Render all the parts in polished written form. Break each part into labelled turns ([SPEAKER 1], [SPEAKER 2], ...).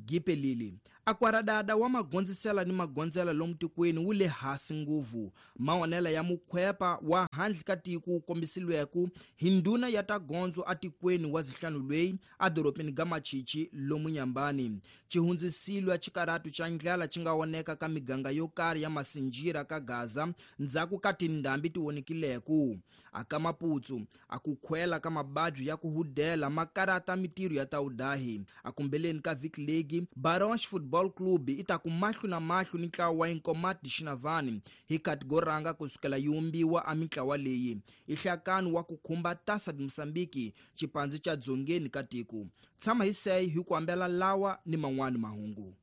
[SPEAKER 1] Gipelili akwaradada wa magondzisela ni magondzela lomu tikweni wu le hasi nguvu. Maonela ya mukhwepa wa handle ka tiko kombisilweku hi ndhuna ya ta gondzo a tikweni wa Zihlanulweyi a doropeni ga Machichi lomu Nyambani. Chihundzisilwa chikaratu cha ndlela chi nga woneka ka miganga yo karhi ya Masinjira ka Gaza ndzhaku ka tindhambi ti wonekileku. Aka Maputsu akukhwela ka mabadwi ya kuhudela makarata mitiru ya taudahi. Akumbeleni ka Vic Legi Baronche Football Club ita ku mahlu na mahlu ni ntlawa wa Inkomat Shinavani hi kategoranga kusukela yumbiwa a mitlawa leyi. Ihlakanu wa ku khumba Tasa di Msambiki chipanzi cha dzongeni ka tiko. Tshama hi sei hi ku ambela lawa ni man'wani mahungu.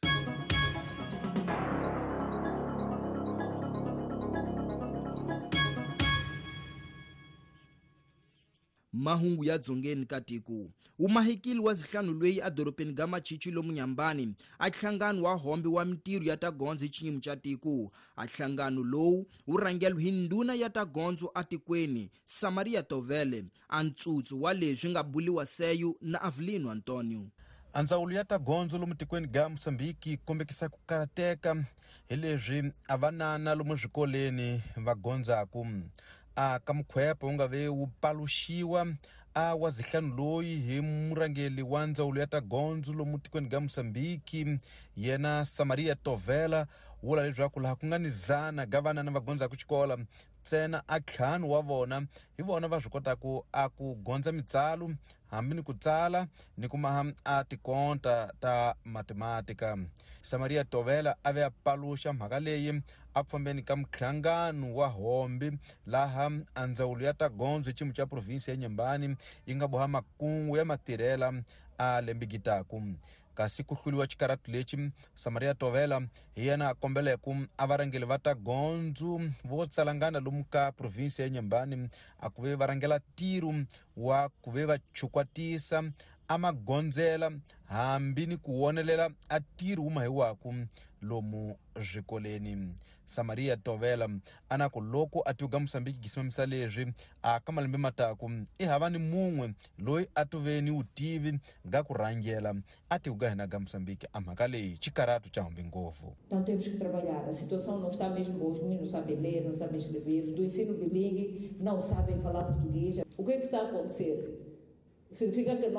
[SPEAKER 1] Mahungu ya dzongeni ka tiko. Umahikili wa Zihlanulweyi a doropeni ga Machichi lomu Nyambani a nhlangano wa hombe wa mitiru ya ta gondzo hi chinyimo cha tiko. A nhlangano lowu wu rhangelwe hi ndhuna ya ta gondzo a tikweni Samaria Tovele, a ntsutsu wa leswi nga buliwa seyu na Avelino Antonio.
[SPEAKER 2] Andzawulo ya ta gondzo lomu tikweni ga Mosambiki kombekisa ku karateka hi leswi avanana lomu swikoleni va gondzaku. Ka mukhwepa wu nga ve wu paluxiwa wa Zihlanulweyi hi murhangeli wa ndzawulo ya ta gondzo lomu tikweni ga Mosambiki yena Samaria Tovela wula leswaku laha ku nga ni zana ga vanana va gondzaku xikola ntsena a 5 wa vona hi vona va swi kotaku a ku gondza mitsalo hambi ni ku tsala ni ku maha a tikonta ta matematika. Samaria Tovela ave a paluxa mhaka leyi a ku fambeni ka mhlangano wa hombe laha andzawulo ya ta gondzo hi xiyimo xa provinsi ya Nyambani yi nga boha makungu ya matirhela a lembigitaku. Kasi ku hluliwa xikaratu lexi Samaria Tovela hi yena a kombeleku a varhangeli va ta gondzo vo tsalangana lomu ka provinsi ya Nyambani a ku ve varhangela tiro wa ku ve va chukwatisa a magondzela hambi ni ku wonelela a tiro wu mahiwaku lomu swikoleni. Samaria Tovela ana ku loko a tiuga Mosambiki gisimamisa leswi a ka malembe mataku i hava ni mun'we loyi a tuveni utivi ga ku rhangela a tiuga hina ga Mosambiki a mhaka leyi xikaratu cha hombe ngopfu.
[SPEAKER 3] Então temos que trabalhar. A situação não está mesmo boa. Os meninos não sabem ler, não sabem escrever. Os do ensino bilingue não sabem falar português. O que é que está a acontecer? Significa que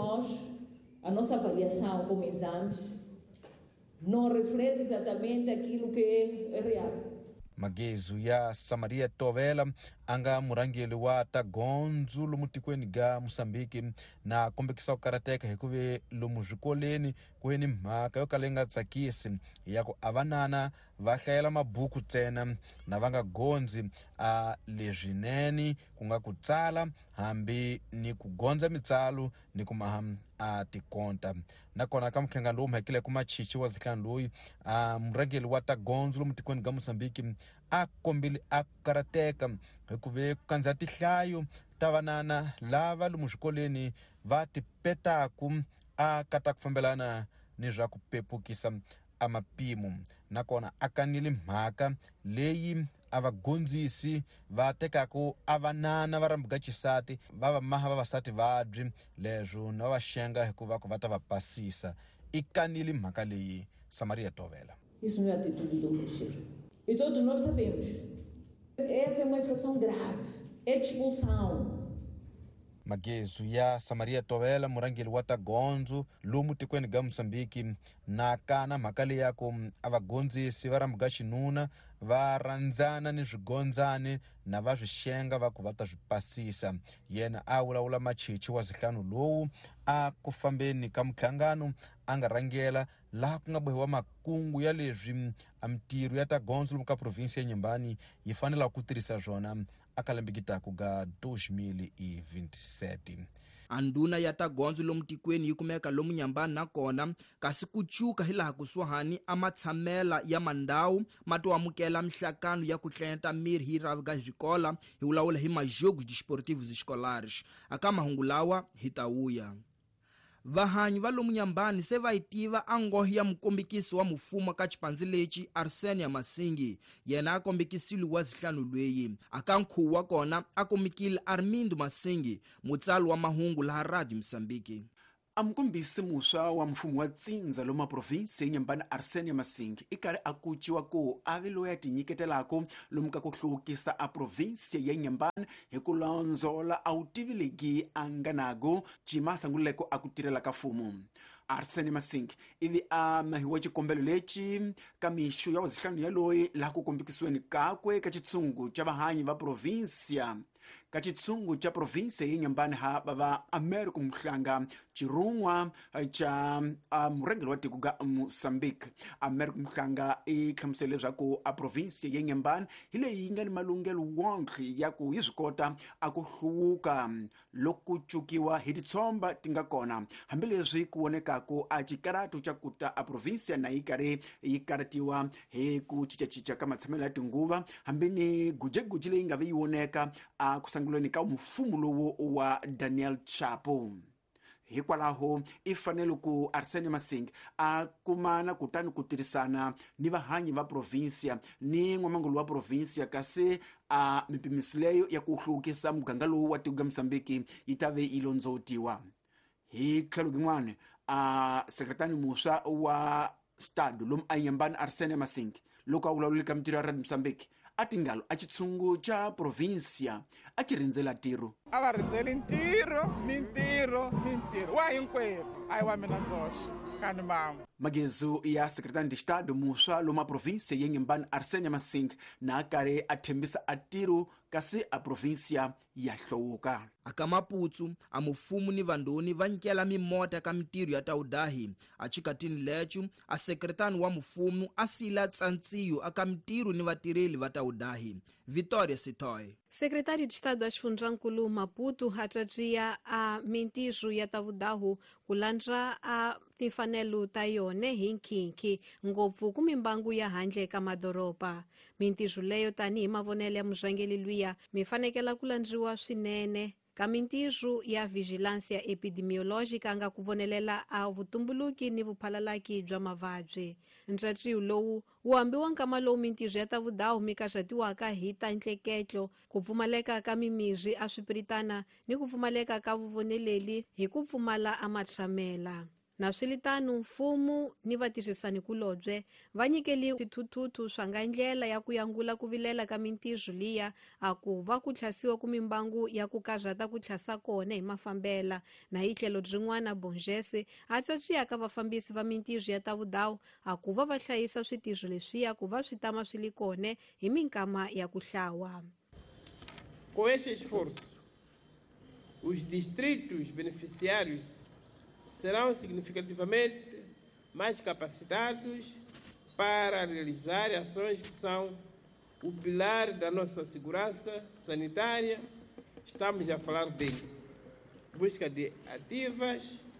[SPEAKER 3] a nossa avaliação como exames não reflete exatamente aquilo que é real.
[SPEAKER 2] Magezu ya Samaria Tovela anga murhangeli wa ta gondzo lomu tikweni ga Mosambiki na kombekisa ku karateka hi ku ve lomu swikoleni ku ve ni mhaka yo kala yi nga tsakisi ya ku avanana va hlayela mabuku ntsena na va nga gondzi leswinene ku nga ku tsala hambi ni ku gondza mitsalo ni ku maha a tikonta. Nakona ka mhlangano lowu mhakile ku Machichi wa Zihlanulweyi murhangeli wa ta gondzo lomu tikweni ga Mosambiki a kombile a karateka hi ku ve ku kandza tihlayo ta vanana lava lomu swikoleni va tipetaku a kata ku fambelana ni swa ku pepukisa a mapimo. Nakona a kanile mhaka leyi a vagondzisi va tekaku a vanana va rambuka xisati va va maha vavasati vadyi leswo na va xenga hikuva ku va ta va pasisa. I kanile mhaka leyi Samaria Tovela.
[SPEAKER 3] Isso não é atitude do Cruzeiro. E todos nós sabemos. Essa é uma infração grave. É de expulsão.
[SPEAKER 2] Magezu ya Samaria Tovela murhangeli wa ta gondzo lomu tikweni ga Mosambiki na kana mhaka leyi ya ku a vagondzisi va rambuka xinuna va rhandzana ni swigondzani na va swi xenga va ku va ta swi pasisa. Yena a vulavula Machichi wa Zihlanulweyi a ku fambeni ka mhlangano a nga rhangela laha ku nga bohiwa makungu ya leswi a mintirho ya ta gondzo lomu ka provinsi ya Nyambani yi fanela ku tirhisa swona a ka lembigitaku ga 2027.
[SPEAKER 1] Anduna ya ta gondzo lomu tikweni yi kumeka lomu Nyambani nakona kasi ku chuka hi laha kusuhani a matshamela ya mandhawu ma to amukela mihlakano ya ku tlenta miri hi raviga xikola hi vulawula hi majogos desportivos escolares. Aka mahungu lawa hi ta wuya. Vahanyi va lomu Nyambani se va yitiva angohi ya mukombekisi wa mufumo ka chipanzi lexi Arsenia Masingi yena a kombekisile wa Zihlanulweyi. Aka nkhuwa kona a komekile Armindo Masingi mutsalo wa mahungu laha Radio Msambiki.
[SPEAKER 4] Amkombisi muswa wa mfumo wa tsinza loma provinsi Inhambane Arsenia Masingi ikari akuchiwa ko avilo ya tinyiketelako lomka kuhlukisa a provinsi ya Inhambane hikulonzola autivilegi anganago chimasanguleko akutirela kafumu. Arsenia Masingi ivi mahiwa chikombelo lechi kamishu ya wazihlanu ya loi la kukombikisweni kakwe kachitsungu cha vahanyi va provinsia. Kachitsungu cha provinsia ya Inhambane haba va America mhlanga chirungwa cha murengelo wa tiku ga Mozambique. America mhlanga ikhamsele zako a provinsia ya Inhambane hile yingani malungelo wonkhi yaku yizikota akuhluka lokuchukiwa hititsomba tingakona hambilezwi kuonekako a chikaratu chakuta a provinsia na ikare yikaratiwa he kuchichachicha kama tsamela tinguva hambini gujegujile ingave yioneka kusangulweni ka mfumu lowo wa Daniel Chapo. Hikwalaho ifanele ku Arsenia Masingi akumana kutani kutirisana ni vahanyi va provinsia ni ngwamangolo wa provinsia kasi mipimisileyo ya kuhlukisa mgangalo wa tiku ga Mozambique itave ilonzotiwa. Hiklalo gimwane sekretari muswa wa Estado lom Inhambane Arsenia Masingi loko awulawulika mtiro ya Radio Mozambique atingalo achitsungu cha provinsia achirinzela tiro
[SPEAKER 5] avarinzela nintiro wa hinkwerhu ayiwa mina nzoxe kani mangu
[SPEAKER 4] magezu ya sekretari de Estado muswa loma provinsia ya Inhambane Arsenia Masingi na akare athembisa atiro kasi a provinsia ya hlouka.
[SPEAKER 1] Akamaputsu amufumu ni vandoni vankela mimota ka mitiro ya taudahi achikatini lechu a sekretari wa mufumu asila tsantsiyo aka mitiro ni vatireli va taudahi. Vitória Sitoy.
[SPEAKER 6] Secretário de Estado Ashfundrankulu Maputo hatatia a mintishu ya tavudahu kulandra a timfanelo tayone hinkinki ngopfu kumimbangu ya handle ka madoropa. Mintishu leyo tani mavonele ya muzhangeli luya mifanekela kulandriwa swinene. Kamintishu ya vigilância epidemiológica nga kuvonelela a vutumbuluki ni vuphalalaki bya mavabyi. Ntshatsiyo lowu wu ambiwa nkama lowu mintirho ya tavudahu mikaxatiwaka hi ta ntleketlo, ku pfumaleka ka mimirhi a swipiritana ni ku pfumaleka ka vuvoneleli hi ku pfumala a matshamela. Na swilitano mfumu ni vatirhisani kulobye va nyikeli swithuthuthu swa nga ndlela ya ku yangula ku vilela ka mintirho liya a ku va ku tlhasiwa ku mimbangu ya ku karhata ku tlhasa kona hi mafambela na hi tlhelo byin'wana bonjese a tsaciyaka vafambisi va mintirho ya tavudawu a ku va hlayisa switirho leswiya ku va swi tama swi li kone hi minkama ya ku hlawa.
[SPEAKER 7] Com esse esforço, os distritos beneficiários serão significativamente mais capacitados para realizar ações que são o pilar da nossa segurança sanitária. Estamos a falar de busca de ativas,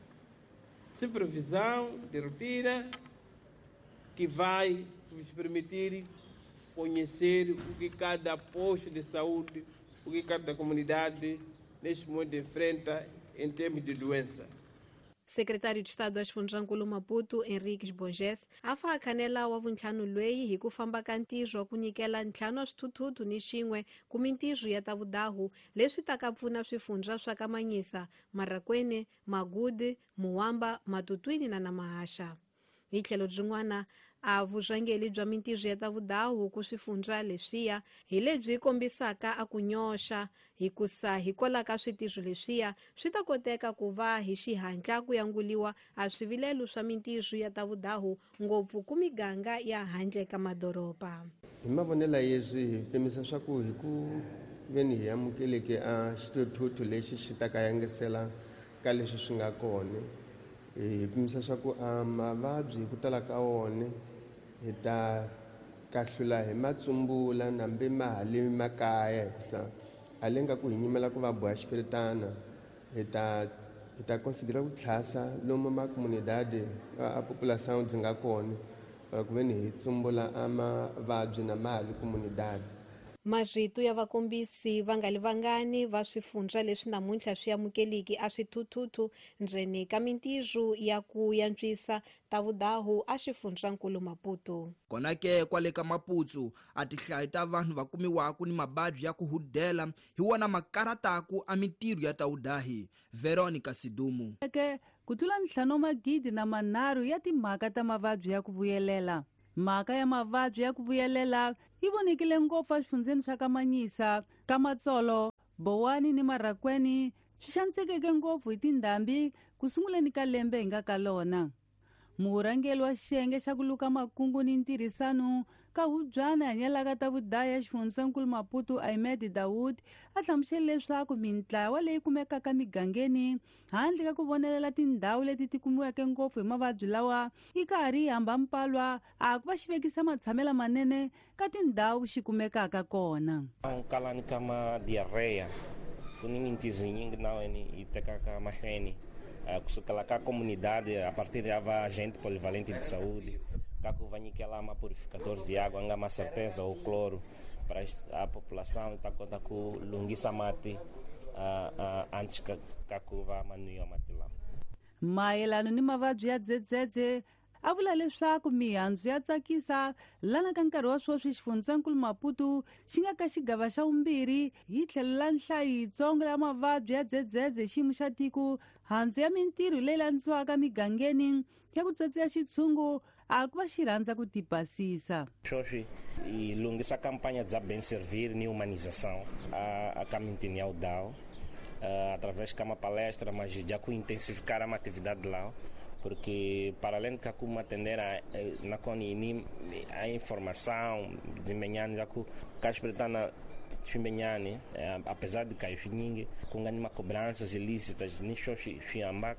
[SPEAKER 7] supervisão de rotina, que vai nos permitir conhecer o que cada posto de saúde, o que cada comunidade neste momento enfrenta em termos de doença.
[SPEAKER 6] Secretário de Estado Ashfundrankulu Maputo Henriques Bonges afa akhanela wa vuntlhanu lweyi hi ku famba ka ntirho wa ku nyikela ntlhanu wa swithuthuthu ni xin'we ku mintirho ya tavudahu leswi taka pfuna swifundza swa ka Manyisa, Marakwene, Magudi, Muwamba, Matutwini na Namahaxa. Hi tlhelo byin'wana a vurhangeli bya mintirho ya tavudahu ku swifundza leswiya hi lebyi kombisaka a ku nyoxa hikusa hikwalaho ka switirho leswiya swi ta koteka ku va hi xihatla ku yanguliwa a swivilelo swa mintirho ya tavudahu ngopfu ku miganga ya handle ka madoropa.
[SPEAKER 8] Hi mavonela yeswi hi pimisa swa ku hi ku veni hi amukeleke a xithuthuthu lexi xi ta ka yangisela ka leswi swi nga kona. Hi pimisa swa ku mavabyi hi ku tala ka wona hi ta kahlula hi matsumbula nambe mahali makaya hikusa alenga ku hi nyimela ku va boha xipiritana hi ta considera ku tlhasa lomu makomunidade a população dzi nga kona ku veni hi tsumbula mavabyi na mahali komunidade.
[SPEAKER 6] Mazito ya vakombisi vangalivangani va swifundza leswi namuntlha swi amukeliki a swithuthuthu ndzeni ka mintirho ya ku yantswisa tavudahu a Xifundzankulu Maputo.
[SPEAKER 1] Kona ke kwale ka Maputsu a tihlayi ta vanhu va kumiwaku ni mababyi ya ku hudela hi wona makarataku a mintirho ya taudahi. Veronica Sidumu.
[SPEAKER 9] Ke ku tlula 5 magidi na manharhu ya timhaka ta mavabyi ya ku vuyelela. Mhaka ya mavabyi ya ku vuyelela yi vonekile ngopfu exifundzeni swa ka Manyisa, ka Matsolo, Bowani ni Marakweni, swi xanitsekeke ngopfu hi tindhambi ku sunguleni ka lembe hi nga ka lona. Murhangeri wa xiyenge xa ku luka makungu ni ntirhisano ka hubyana hanyalaka ta vudaya xifundzakulu Maputo Ahmed Dawood a hlamusele leswaku mintlawa leyi kumekaka migangeni handle ka ku vonelela tindhawu leti ti kumiweke ngopfu hi mavabyi lawa yi karhi yi hamba mpalwa a ku va xi vekisa matshamelo manene ka tindhawu xi kumekaka kona.
[SPEAKER 10] Kalani kama diarrhea ku ni mintizo nyingi nawu yi tekaka mahlweni kusukela ka comunidade a partir de agente polivalente de saúde ka ku va nyikela purificadores de água nga ma certeza o cloro para a população ta kota ku lunghisa mati antes ka ku va manuiwa mati lawa.
[SPEAKER 9] Mayelano ni mavabyi ya dzedzedze a vula leswaku mihandzu ya tsakisa lana ka nkarhi wa sweswi xifundzakulu Maputo xi nga ka xigava xa vumbirhi hi tlhelo la nhlayo yitsongo ya mavabyi ya dzedzedze hi xiyimo xa tiko handzu ya mintirho leyi landziwaka migangeni ya ku tsetseya xitshungu a ku va xi rhandza ku tibasisa.
[SPEAKER 10] Sweswi hi lunghisa campanha za bem servir ni humanização a caminho ya udao através de uma palestra, mas já com intensificar a atividade lá, porque para além de como atender a informação, desempenhando já com a Chimbenhane, apesar de cair ninguém com uma cobranças ilícitas, nisso chama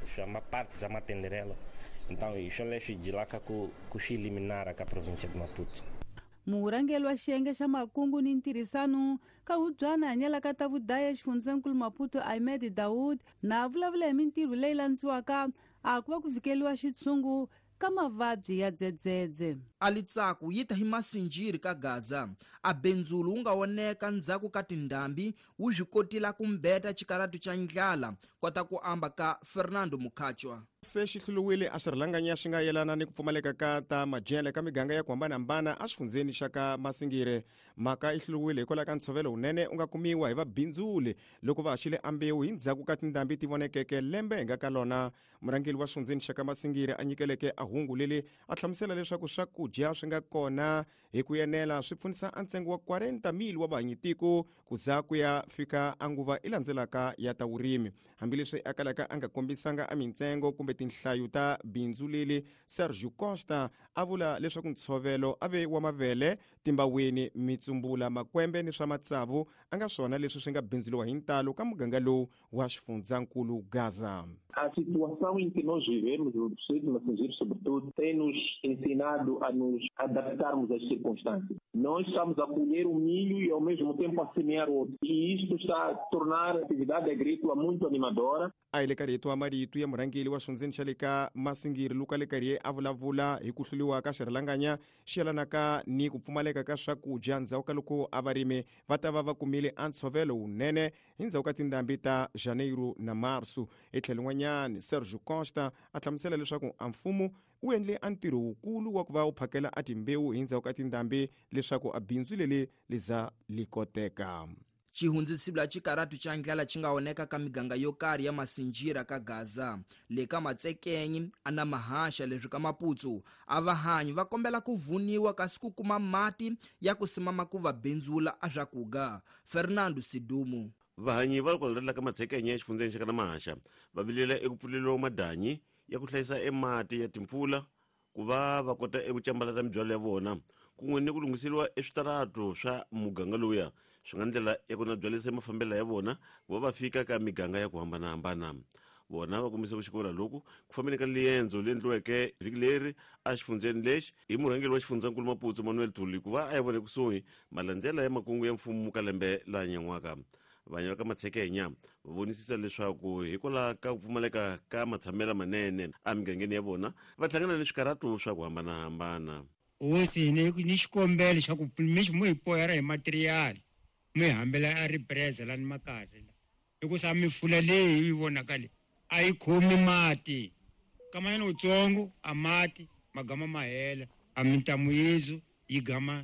[SPEAKER 10] parte da matendrela. Então isso é de lá que eliminar a província de Maputo.
[SPEAKER 9] Murhangeri wa xiyenge xa makungu ni ntirhisano ka hubyana hanyalaka ta vudaya xifundzakulu Maputo Ahmed Dawood na vulavula hi mintirho leyi landziwaka a ku va ku vikeliwa xitshungu ka mavabyi ya dzedzedze.
[SPEAKER 1] Alitsaku yi ta hi masinjiri ka Gaza a bendzulu wu nga woneka ndzhaku ka tindhambi wu byi kotila ku mbeta xikaratu xa ndlala kota ku amba ka Fernando Mukachwa.
[SPEAKER 11] Se xi hluluwile a swirhalanganya swi nga yelana ni ku pfumaleka ka ta majele ka miganga ya ku hambanahambana a xifundzeni xa ka Masingire. Mhaka i hluluwile hikwalaho ka ntshovelo wunene u nga kumiwa hi vabindzuli loko va haxile ambewu hi ndzhaku ka tindhambi ti vonekeke lembe hi nga ka lona. Murhangeri wa xifundzeni xa ka Masingire a nyikeleke a hungu leli a hlamusela leswaku swakudya swi nga kona hi ku yenela swi pfunisa a ntsengo wa 40 mil wa vahanyitiko ku za ku ya fika a nguva i landzelaka ya ta vurimi. Hambileswi a kalaka a nga kombisanga a mintsengo kumbe tinhlayo ta bindzu leli, Sergio Costa a vula leswaku ntshovelo ave wa mavele, timbaweni, mitsumbula, makwembe ni swa matsavu a nga swona leswi swi nga bindzuriwa hi ntalo ka muganga lowu wa xifundzakulu Gaza.
[SPEAKER 12] A situação em que nós vivemos, o distrito de Masingire, sobretudo, tem nos ensinado a nos adaptarmos às circunstâncias. Nós estamos a colher o milho e, ao mesmo tempo, a semear outro. E isto está a tornar a atividade agrícola muito animadora.
[SPEAKER 11] A ile karieto a marito ya murhangeri wa xifundzeni xa le ka Masingire Luka Lekarie a vulavula hi ku hluliwa ka xirhalanganya xi yelanaka ni ku pfumaleka ka swakudya ndzhaku ka loko a varimi va ta va va kumile a ntshovelo wunene hi ndzhaku ka tindhambi ta Janeiro na Marso. Etlhelo n'wanyani Sergio Costa a hlamusela leswaku a mfumo wu endle a ntirho wukulu wa ku va wu phakela a timbewu hi ndzhaku ka tindhambi leswaku a bindzu leli li za li koteka.
[SPEAKER 1] Xihundzisibla xikaratu xa ndlala xi nga woneka ka miganga yo karhi ya Masinjira ka Gaza le ka Matsekenyi a na Mahasha leswi ka Maputsu a vahanyi va kombela ku vuniwa kasi ku kuma mati ya ku simama ku va benzula a swakuga. Fernando Sidumu.
[SPEAKER 13] Vahanyi va kolela ka Matsekenyi ya xifundzeni xa ka na Mahasha va vilela eku pfuleliwa madanyi ya ku hlayisa mati ya timpfula ku va kota eku cambalata mibyalo ya vona kun'we ni ku lunghiseriwa eswitaratu swa muganga lowuya swi nga ndlela ya ku na byalisa mafambelo ya vona ku va fika ka miganga ya ku hambanahambana. Vona va kombise ku xikola loku ku fambeni ka liendzo leyi endliweke vhiki leri a xifundzeni lexi hi murhangeri wa xifundzakulu Maputsu Manuel Thuli ku va a ya vone kusuhi malandzela ya makungu ya mfumo ka lembe la nyan'waka. Vanhu ka Matsekenya va vonisisa leswaku hikwalaho ka ku pfumaleka ka matshamelo manene a migangeni ya vona va hlangana ni swikaratu swa ku hambanahambana.
[SPEAKER 14] Hosi ni xikombelo xa ku mu hi poyera hi materiyali mu hi hambela a ribreza lani makaya hikusa mifula leyi yi vonaka le a yi khomi mati kamanyana utsongo a mati magama mahela a mintamu yezu yi gama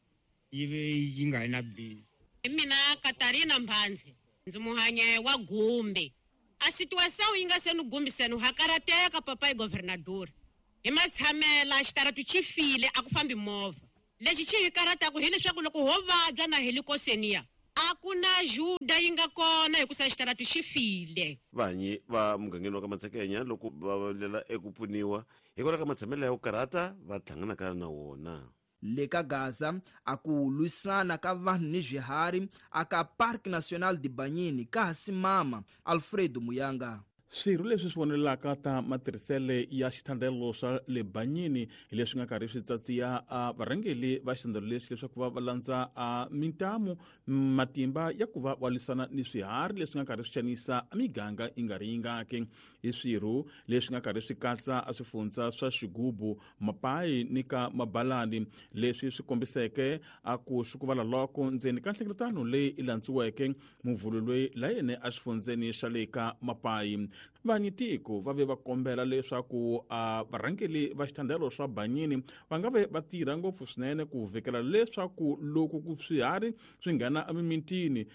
[SPEAKER 14] yi nga na bindzu.
[SPEAKER 15] Mina Katarina Mbanzi ndzi muhanye wa Gumbe a situação inga sendo gumbi sendo hakarateka papai governador hi matshamela xitaratu chi file a ku fambi movha lexi xi hi karataku hi leswaku loko ho vabya na helikosenia a ku na juda yi nga kona hikusa xitaratu xi file.
[SPEAKER 13] Vanyi va mugangeni wa ka Matsekenya loko va valela eku pfuniwa hikwalaho ka matshamelo ya ku karhata va hlanganaka na wona.
[SPEAKER 1] Le ka Gaza a ku lwisana ka vanhu ni swiharhi aka Parque Nacional de Banyini ka hasimama Alfredo Muyanga.
[SPEAKER 16] Swirho leswi swi vonelaka ta matirhisele ya xithandelo xa le Banyini hi leswi nga karhi swi tsatsiya a varhangeli va xithandelo lexi leswaku va landza a mintamu matimba ya ku va lwisana ni swiharhi leswi nga karhi swi xanisa miganga yi nga ri yingaki. Hi swirho leswi nga karhi swi katsa a swifundza swa Xigubu, Mapai ni ka Mabalani leswi swi kombiseke a ku swi ku vala loko ndzeni ka nhlengeletano leyi i landziweke muvhululwe la yene a xifundzeni xa le ka Mapai. Vanyitiko va ve va kombela leswaku a varhangeli va xithandelo swa Banyini va nga ve va tirha ngopfu swinene ku vekela leswaku loko ku swiharhi swi nghena emimitini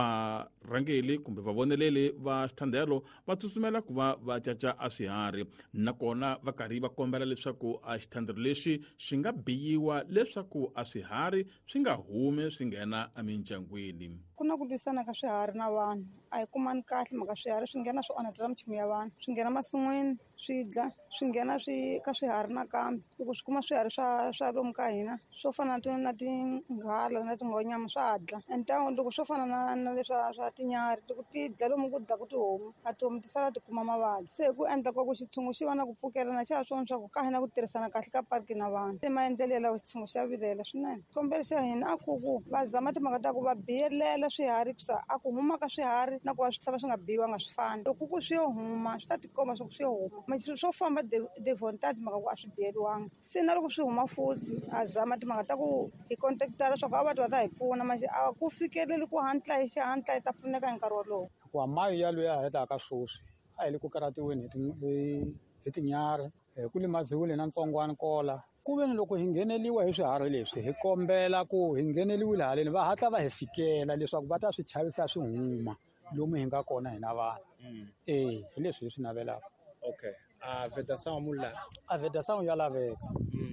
[SPEAKER 16] varhangeli kumbe vavoneleli va xithandelo va tsutsumela ku va va caca a swiharhi, nakona va karhi va kombela leswaku a xithandelo lexi xi nga biyiwa leswaku a swiharhi swi nga humi swi nghena emindyangwini.
[SPEAKER 17] Ku na ku lwisana ka swiharhi na vanhu a hi kumani kahle mhaka swiharhi swi nghena swi onhetela michimi ya vanhu, swi nghena masin'wini swi dla, swi nghena ka swiharhi nakambe. Loko swi kuma swiharhi swa lomu ka hina swo fana na tinghala na tingonyama swa dla, entango loko swo fana na leswa swa tinyarhi loko ti dla lomu ku dlaku tihomu a tihomu ti sala ti kuma mavabyi. Se ku endla kwa ku xitshungu xi va na ku pfukelana xa swona swa ku ka hina ku tirhisana kahle ka parki na vanhu se maendlelo lawa xitshungu xa vilela swinene. Xikombelo xa hina a ku va zama timhaka ta ku va biyelela swiharhi kusa a ku huma ka swiharhi na ku va swi tshama swi nga biyiwanga swi fani. Loko ku swi yo huma swi ta tikomba swa ku swi yo huma machilo swo famba devontage mhaka ku a swi biyeriwanga. Se na loko swi huma futhi a zama timhaka ta ku hi contactara swa ku a va ta hi pfuna manje a ku fikeleli ku hantla hi xihatla hi ta pfuneka hi nkarhi wolowo.
[SPEAKER 18] Ku mayo ya loyi a hetaka swoswi a hi le ku karatiweni hi tinyarhi ku limaziwile na ntsongwana kola ku ve ni loko hi ngheneliwa hi swiharhi leswi hi kombela ku hi ngheneliwile haleni va hatla va hi fikela leswaku va ta swi chavisa swi huma lomu hi nga kona hina vanhu. Hi leswi hi swi navelaka.
[SPEAKER 19] Okay. A vedação mulla.
[SPEAKER 18] A vedação ya laveka.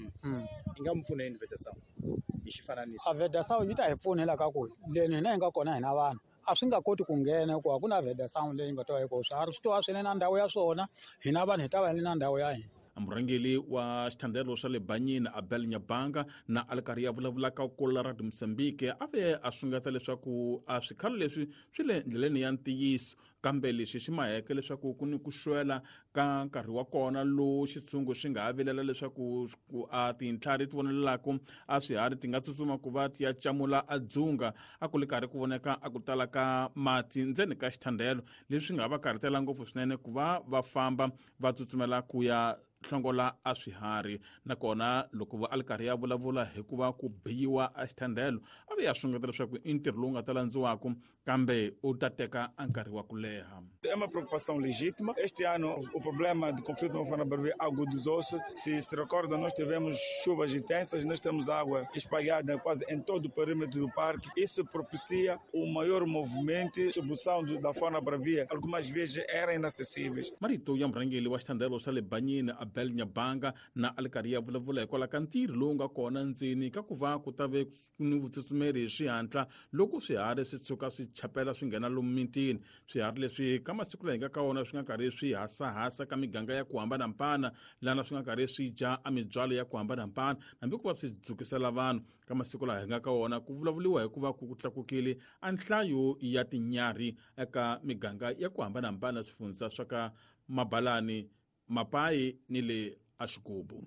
[SPEAKER 19] Yi nga mi pfuna yini vedação hi xifananiso?
[SPEAKER 18] A vedação yi ta hi pfunela ka ku leni hina hi nga kona hina vanhu a swi nga koti ku nghena hikuva ku na vedação leyi nga ta va hi kona swiharhi swi to va swi le na ndhawu ya swona hina vanhu hi ta va hi le na ndhawu ya hina.
[SPEAKER 16] Murhangeli wa xithandelo xa le Banyini Abel Nyabanga na alkari ya vulavulaka kola ra Mozambique a ve a swingata leswaku a swikhalo leswi swi le ndleleni ya ntiyiso kambe lexi xi maheke leswaku ku ni ku xwela ka nkarhi wa kona lowu xitshungu xi nga vilela leswaku a tintlhari ti vonelelaku a swiharhi ti nga tsutsuma ku va ti ya camula a dzunga a ku le karhi ku voneka a ku tala ka mati ndzeni ka xithandelo leswi nga va karhatela ngopfu swinene ku va va famba va tsutsumela ku ya hlongola a swiharhi. Nakona loko va alkari ya vulavula hi ku va ku biyiwa a xithandelo a ve ya swingeta leswaku i ntirho lowu nga ta landziwaku kambe u ta teka a nkarhi wa ku leha.
[SPEAKER 19] É uma preocupação legítima. Este ano o problema de conflito no Fana Barbier agudizou-se. Se recorda, nós tivemos chuvas intensas, nós temos água espalhada quase em todo o perímetro do parque. Isso propicia o maior movimento, distribuição da fauna bravia. Algumas vezes eram inacessíveis.
[SPEAKER 16] Marito ya murhangeli wa xithandelo xa le Banyini Abel Nyabanga na alkari ya vulavula hikwalaho ka ntirho lowu nga kona ndzeni ka ku va ku ta ve ni vutsutsumeri hi xihatla loko swiharhi swi tshuka swi chapela swi nghena lomu mitini. Swiharhi leswi ka masiku lawa hi nga ka wona swi nga karhi swi hasahasa ka miganga ya ku hambanahambana lana swi nga karhi swi dya a mibyalo ya ku hambanahambana hambi ku va swi dzukisela vanhu. Ka masiku lawa hi nga ka wona ku vulavuliwa hi ku va ku tlakukile a nhlayo ya tinyarhi eka miganga ya ku hambanahambana swifundza swa ka Mabalani, Mapai ni le a Xigubu.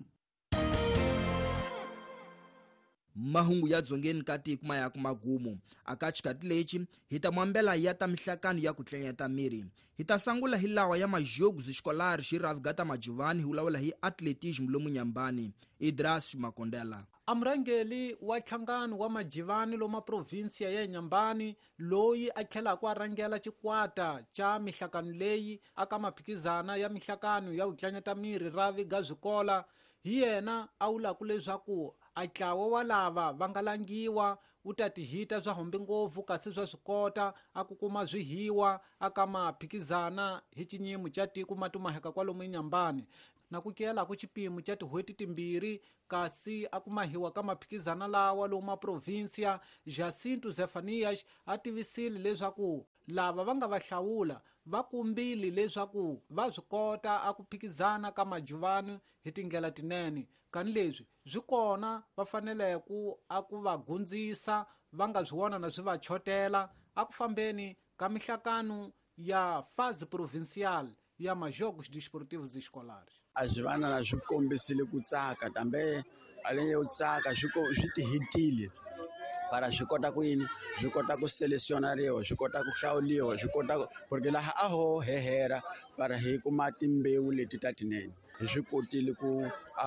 [SPEAKER 1] Mahungu ya dzongeni ka tiko ma ya ku magumu aka chikati lexi hi ta mwambela ya ta mihlakano ya ku tlanyeta miri. Hi ta sangula hi lawa ya majogo xikolari xi ravigata majuvani hi vulavula hi atletismo lomu Nyambani. Idras Makondela
[SPEAKER 20] amurhangeli wa nhlangano wa majivani loma provinsia ya Nyambani loyi a tlhelaka a rhangela xikwata cha mihlakano leyi aka maphikizana ya mihlakano ya ku tlanyeta miri raviga zwikola hi yena a wulaku leswaku a ntlawa wa lava va nga langiwa u ta tihita bya hombi ngopfu kasi bya swi kota a ku kuma swihiwa aka maphikizana hi cinyimu ca tiko matumaheka kwalomu enyambani na ku kela ku cipimo ca tihweti timbirhi kasi a ku mahiwa ka maphikizana lawa lomu maprovinsia. Jacinto Zefanias a tivisile leswaku lava va nga va hlawula va kumbile leswaku va swi kota a ku phikizana ka majuvani hi tindlela tinene, kani leswi byi kona va fanele a ku va gundzisa va nga byi vona na byi va chotela a ku fambeni ka mihlakano ya fase provincial ya majogos desportivos escolares.
[SPEAKER 21] A byi vana na swi kombisile ku tsaka kambe alenge ku tsaka swi tihitile para swi kota ku yini swi kota ku selecionariwa swi kota ku hlawuliwa swi kota porque laha aho hehera para hi kuma timbewu leti ta tinene hi swi kotile ku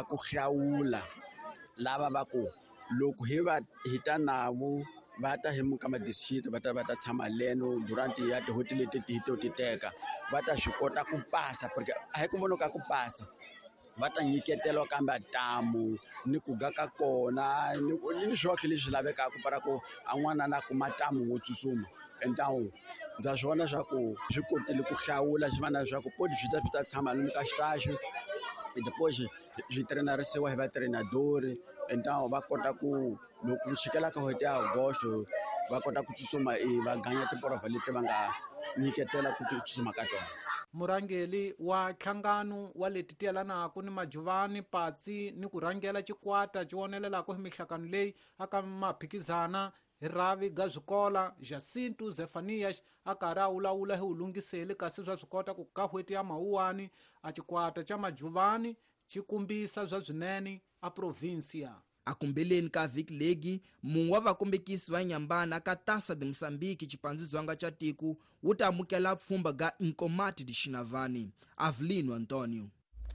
[SPEAKER 21] hlawula lava va ku loko hi ta navu va ta himuka madistrict va ta tshama leno durant ya tihoti leti ti teka va ta swi kota ku pasa porque a hi ku vona ka ku pasa va ta nyiketela kambe atamu ni ku ga ka kona ni swohle leswi lavekaka para ku an'wana na kuma tamu wo tsutsuma entawu ndza swi vona swa ku swi kotile ku hlawula swi vana swa ku podi swi ta tshama lomu ka xitaxi depois swi trenarisiwa hi vatreinadori entawu va kota ku loko chikela ka hoti ya agosto va kota ku tsutsuma va ganya tiporova leti va nga nyiketela ku tsutsuma ka tona.
[SPEAKER 20] Murangeli wa nhlangano wa leti tiyelanaka ni majuvani patsi ni ku rangela cikwata ci wonelelaka hi mihlakano leyi aka maphikizana hi ravi ga zwikola Jacinto Zefanias a karhi a wulawula hi ulungiseli kasi bya swi kota ku ka hweti ya Mawuwani a cikwata ca majuvani ci kumbisa bya swinene a provincia.
[SPEAKER 1] Akumbeleni ka vhiki legi mun'we wa vakombekisi va nyambana ka Taça de Moçambique cipandzidzonga ca tiko wu ta amukela pfhumba ga Incomat de Xinavani. Avelino Antônio.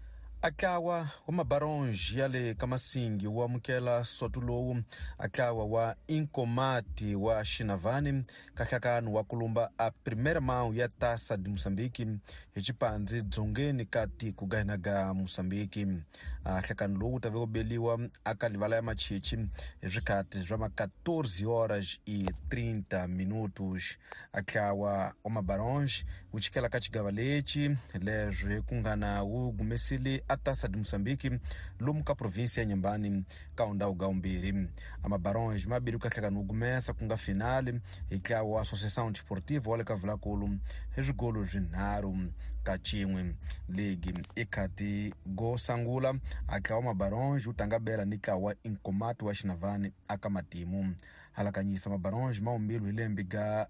[SPEAKER 2] Atlawa wa mabaronji ya le Kamasingi wa amukela sotu lowu atlawa wa Incomat wa Xinavani ka nhlakano wa kulumba a primeira mão ya Taça de Moçambique hi cipandzi dzongeni ka tiko ga hina ga Moçambique. Nhlakano lowu ta ve beliwa aka livala ya machichi hi swikhati bya ma 14h30. Atlawa wa mabaronji wu cikela ka cigava leci leswi ku nga na wu gumesile a Taça de Moçambique lomu ka província ya Nyambani ka undhawu ga umbirhi. Amabaronji mabiri ka nhlakano wu gumesa ku nga finale hi ntlawa wa Associação Desportiva wa le ka Vulakulu hi swigolo swinharhu ka cin'we. Ligi i khati go sangula a ntlawa wa mabaronji wu tangabela ni ntlawa wa Incomat wa Xinavani aka matimu. Halakanyisa mabaronji maumbirhi hi lembe ga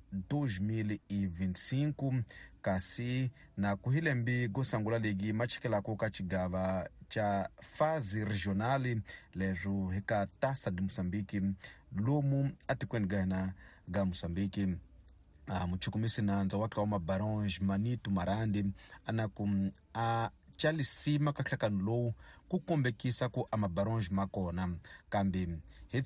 [SPEAKER 2] 2025 kasi na ku hi lembe go sangula ligi ma cikelaka ka cigava ca fase regional leswo hi ka Taça de Moçambique lomu atikweni ga hina ga Moçambique. Muchukumisi nandza wa ntlawa wa mabaronji Manito Marandi anaku a calisima ka nhlakano lowu ku kombekisa ku amabaronji ma kona kambe